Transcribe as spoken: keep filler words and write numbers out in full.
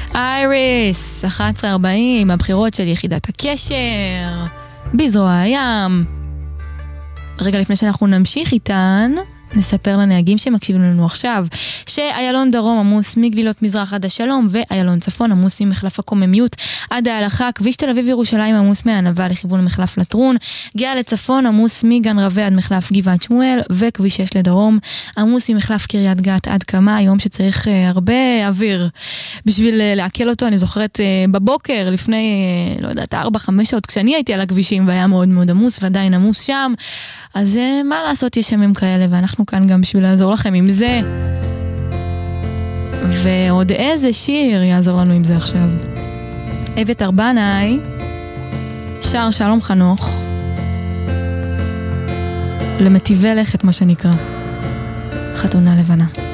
אייריס, אחת עשרה ארבעים, הבחירות של יחידת הקשר, בזרוע הים. רגע לפני שאנחנו נמשיך איתן, נספר לנהגים שמקשיבים לנו עכשיו, שאיילון דרום עמוס מגלילות מזרח עד השלום, ואיילון צפון עמוס ממחלף הקוממיות עד ההלכה, כביש תל אביב ירושלים עמוס מהענבה לכיוון מחלף לטרון, גאה לצפון עמוס מגן רווה עד מחלף גבעת שמואל, וכביש שש לדרום עמוס ממחלף קריית גת עד כמה, היום שצריך uh, הרבה אוויר בשביל uh, להקל אותו. אני זוכרת uh, בבוקר לפני, uh, לא יודעת, ארבע חמש שעות, כשאני הייתי על הכבישים והיה מאוד מאוד עמוס, ועדיין עמוס שם, אז uh, מה לעשות, יש ימים כאלה, ואנחנו כאן גם בשביל לעזור לכם עם זה. ועוד איזה שיר יעזור לנו עם זה עכשיו. אביתר בנאי, שר שלום חנוך, למטיבי לכת מה שנקרא, חתונה לבנה.